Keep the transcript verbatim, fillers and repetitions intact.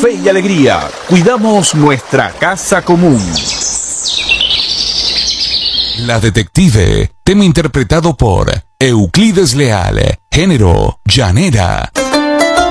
fe y alegría, cuidamos nuestra casa común. La Detective, tema interpretado por Euclides Leal, género llanera.